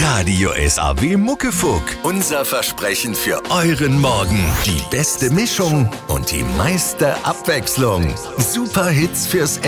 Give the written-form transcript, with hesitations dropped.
Radio SAW Muckefuck. Unser Versprechen für euren Morgen. Die beste Mischung und die meiste Abwechslung. Super Hits fürs